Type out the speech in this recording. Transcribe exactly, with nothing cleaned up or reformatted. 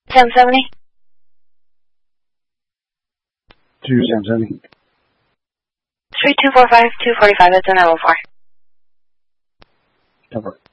seven seventy. two seven seventy. three two four five two forty five. That's a nine one four. Cover.